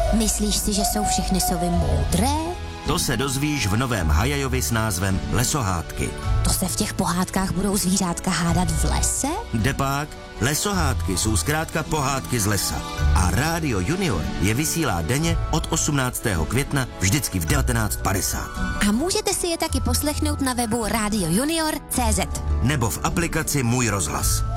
Myslíš si, že jsou všechny sovy moudré? To se dozvíš v novém Hajajovi s názvem Lesohádky. To se v těch pohádkách budou zvířátka hádat v lese? Kdepák, lesohádky jsou zkrátka pohádky z lesa. A Rádio Junior je vysílá denně od 18. května vždycky v 19:50. A můžete si je taky poslechnout na webu radiojunior.cz Nebo v aplikaci Můj rozhlas.